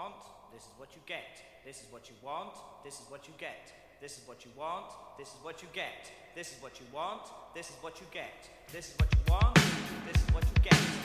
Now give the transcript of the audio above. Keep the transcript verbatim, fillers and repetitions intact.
want, this is what you get. This is what you want, this is what you get. This is what you want, this is what you get. This is what you want, this is what you get. This is what you want, this is what you get.